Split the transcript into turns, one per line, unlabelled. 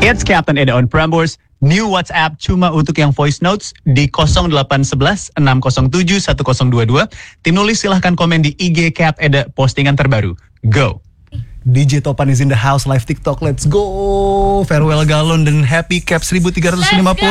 It's Captain Eda on Prambors. New WhatsApp cuma untuk yang voice notes di 0811 607 1022. Tim nulis silahkan komen di IG Cap Eda postingan terbaru. Go!
DJ Topan is in the house live TikTok. Let's go! Farewell Galon dan Happy Cap 1350.